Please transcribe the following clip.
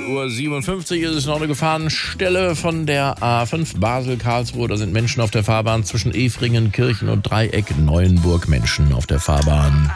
0:57 Uhr ist es noch eine Gefahrenstelle von der A5 Basel-Karlsruhe. Da sind Menschen auf der Fahrbahn zwischen Efringen, Kirchen und Dreieck Neuenburg. Menschen auf der Fahrbahn.